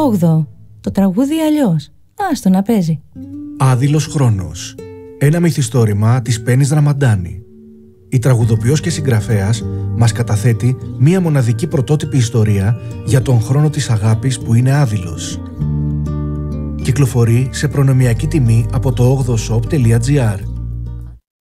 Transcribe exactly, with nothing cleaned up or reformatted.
όγδοο. Το τραγούδι αλλιώς. Άστο να παίζει. Άδειλος χρόνος. Ένα μυθιστόρημα της Πέννης Ραμαντάνη. Η τραγουδοποιός και συγγραφέας μας καταθέτει μία μοναδική πρωτότυπη ιστορία για τον χρόνο της αγάπης που είναι άδειλος. Κυκλοφορεί σε προνομιακή τιμή από το όγδοο shop τελεία τζι άρ.